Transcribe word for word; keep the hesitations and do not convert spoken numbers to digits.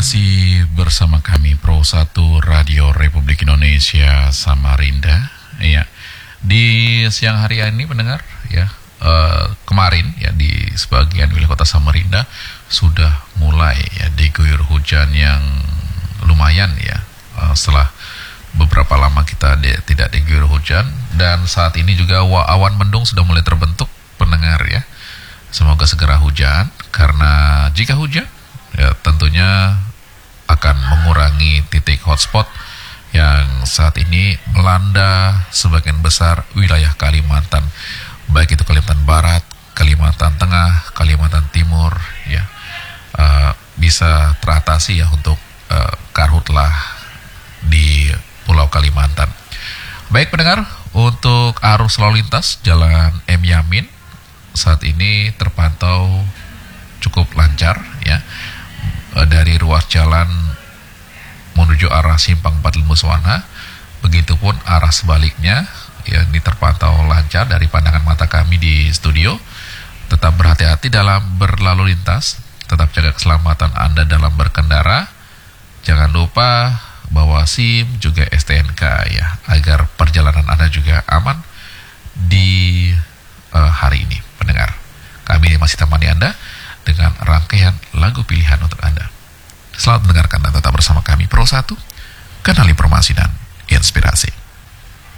Masih bersama kami Pro satu Radio Republik Indonesia Samarinda. Ya, di siang hari ini pendengar ya, uh, kemarin ya di sebagian wilayah kota Samarinda sudah mulai ya diguyur hujan yang lumayan ya. Uh, setelah beberapa lama kita di, tidak diguyur hujan, dan saat ini juga awan mendung sudah mulai terbentuk pendengar ya. Semoga segera hujan, karena jika hujan ya tentunya akan mengurangi titik hotspot yang saat ini melanda sebagian besar wilayah Kalimantan, baik itu Kalimantan Barat, Kalimantan Tengah, Kalimantan Timur ya, uh, bisa teratasi ya untuk uh, karhutlah di Pulau Kalimantan. Baik pendengar, untuk arus lalu lintas Jalan M Yamin saat ini terpantau cukup lancar ya, dari ruas jalan menuju arah Simpang Empat Muswana, begitupun arah sebaliknya ya, ini terpantau lancar dari pandangan mata kami di studio. Tetap berhati-hati dalam berlalu lintas, tetap jaga keselamatan Anda dalam berkendara. Jangan lupa bawa SIM juga S T N K ya, agar perjalanan Anda juga aman di uh, hari ini pendengar. Kami masih temani Anda dengan rangkaian lagu pilihan untuk Anda. Selamat mendengarkan dan tetap bersama kami Pro satu, kanal informasi dan inspirasi.